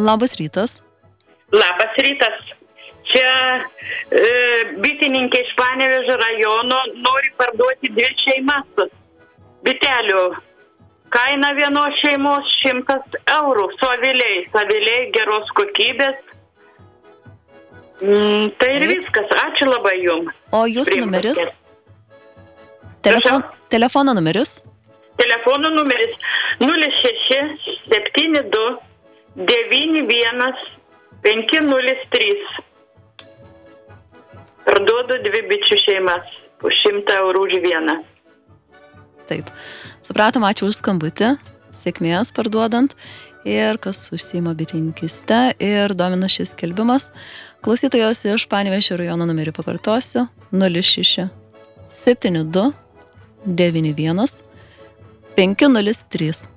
Labas rytas. Labas rytas. Čia bitininkė iš Panevėžio rajono nori parduoti 2 šeimas bitelių. Kaina vienos šeimos 100 eurų su aviliai geros kokybės. Tai ir viskas. Ačiū labai jums. O jūsų numeris? Telefono numeris? Telefono numeris 06 72 91 503. Parduodu 2 bičių šeimas po 100 eurų už vieną. Taip. Supratom, ačiū už skambutį. Sėkmės parduodant. Ir kas užsiima bitininkyste ir domina šis skelbimas. Klausytojos iš Panevėžio rajono numerį pakartosiu. 06 72 91 503.